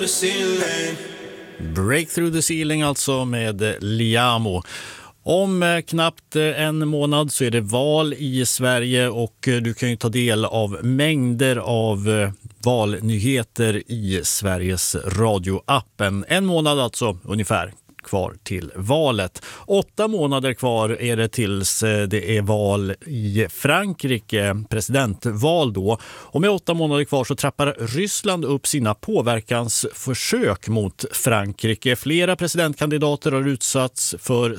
Break through the ceiling alltså med Liamo. Om knappt en månad så är det val i Sverige och du kan ju ta del av mängder av valnyheter i Sveriges radioappen. En månad alltså ungefär kvar till valet. 8 månader kvar är det tills det är val i Frankrike, presidentval då. Och med 8 månader kvar så trappar Ryssland upp sina påverkansförsök mot Frankrike. Flera presidentkandidater har utsatts för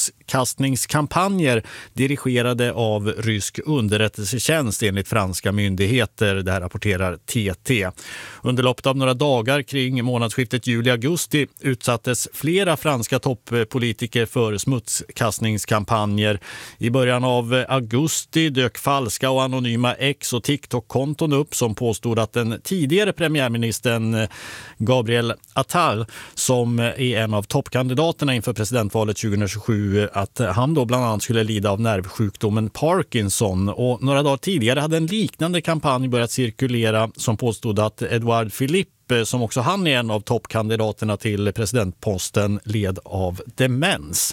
smutskastningskampanjer dirigerade av rysk underrättelsetjänst enligt franska myndigheter. Det här rapporterar TT. Under loppet av några dagar kring månadsskiftet juli-augusti utsattes flera franska toppolitiker för smutskastningskampanjer. I början av augusti dök falska och anonyma X- och TikTok-konton upp som påstod att den tidigare premiärministern Gabriel Attal, som är en av toppkandidaterna inför presidentvalet 2027, att han då bland annat skulle lida av nervsjukdomen Parkinson. Och några dagar tidigare hade en liknande kampanj börjat cirkulera som påstod att Edouard Philippe, som också han är en av toppkandidaterna till presidentposten, led av demens.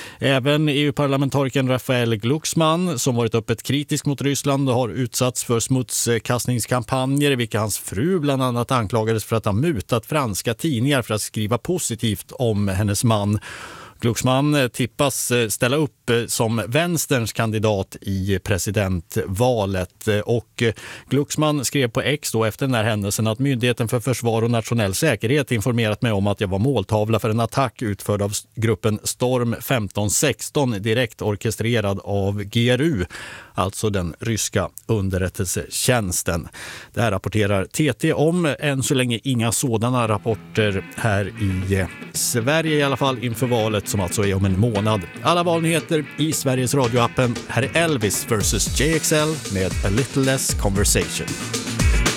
Även EU-parlamentarikern Raphael Glucksmann, som varit öppet kritisk mot Ryssland, har utsatts för smutskastningskampanjer i vilka hans fru bland annat anklagades för att ha mutat franska tidningar för att skriva positivt om hennes man. Glucksmann tippas ställa upp som vänsterns kandidat i presidentvalet, och Glucksmann skrev på X då efter den här händelsen att Myndigheten för försvar och nationell säkerhet informerat mig om att jag var måltavla för en attack utförd av gruppen Storm 1516 direkt orkestrerad av GRU, alltså den ryska underrättelsetjänsten. Det här rapporterar TT om. Än så länge inga sådana rapporter här i Sverige i alla fall inför valet som alltså är om en månad. Alla valnyheter i Sveriges radioappen. Här är Elvis vs JXL med A Little Less Conversation.